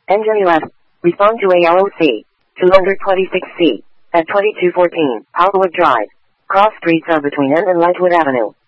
NWF, respond to ALOC, 226C, at 2214, Hollywood Drive. Cross streets are between N and Lightwood Avenue.